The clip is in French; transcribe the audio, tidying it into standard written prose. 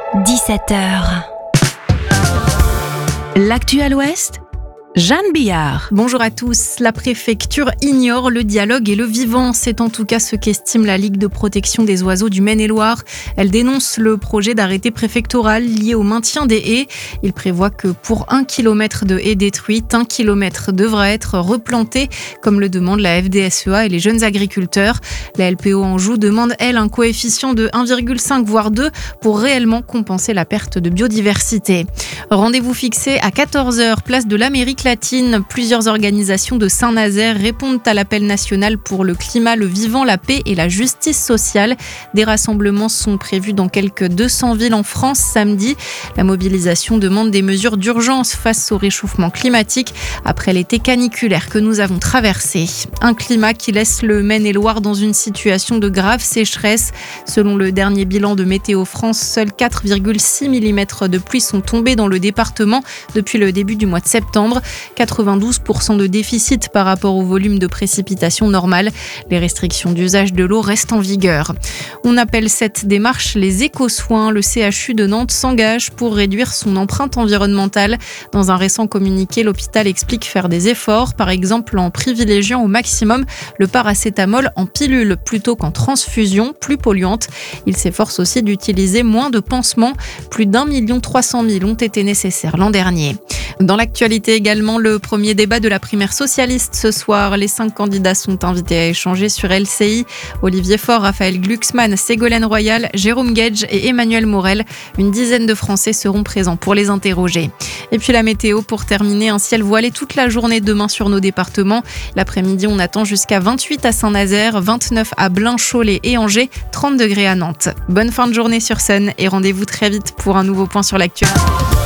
17h. L'actuel Ouest, Jeanne Billard. Bonjour à tous. La préfecture ignore le dialogue et le vivant. C'est en tout cas ce qu'estime la Ligue de protection des oiseaux du Maine-et-Loire. Elle dénonce le projet d'arrêté préfectoral lié au maintien des haies. Il prévoit que pour 1 kilomètre de haies détruites, 1 kilomètre devra être replanté, comme le demande la FDSEA et les jeunes agriculteurs. La LPO Anjou demande, elle, un coefficient de 1,5 voire 2 pour réellement compenser la perte de biodiversité. Rendez-vous fixé à 14h, place de l'Amérique latine. Plusieurs organisations de Saint-Nazaire répondent à l'appel national pour le climat, le vivant, la paix et la justice sociale. Des rassemblements sont prévus dans quelques 200 villes en France samedi. La mobilisation demande des mesures d'urgence face au réchauffement climatique après l'été caniculaire que nous avons traversé. Un climat qui laisse le Maine-et-Loire dans une situation de grave sécheresse. Selon le dernier bilan de Météo France, seuls 4,6 mm de pluie sont tombés dans le département depuis le début du mois de septembre. 92% de déficit par rapport au volume de précipitations normales. Les restrictions d'usage de l'eau restent en vigueur. On appelle cette démarche les éco-soins. Le CHU de Nantes s'engage pour réduire son empreinte environnementale. Dans un récent communiqué, l'hôpital explique faire des efforts, par exemple en privilégiant au maximum le paracétamol en pilule plutôt qu'en transfusion, plus polluante. Il s'efforce aussi d'utiliser moins de pansements. Plus d'1 300 000 ont été nécessaires l'an dernier. Dans l'actualité également, le premier débat de la primaire socialiste ce soir. Les 5 candidats sont invités à échanger sur LCI. Olivier Faure, Raphaël Glucksmann, Ségolène Royal, Jérôme Guedj et Emmanuel Morel. Une dizaine de Français seront présents pour les interroger. Et puis la météo pour terminer, un ciel voilé toute la journée demain sur nos départements. L'après-midi, on attend jusqu'à 28 à Saint-Nazaire, 29 à Blain, Cholet et Angers, 30 degrés à Nantes. Bonne fin de journée sur Sun et rendez-vous très vite pour un nouveau point sur l'actualité.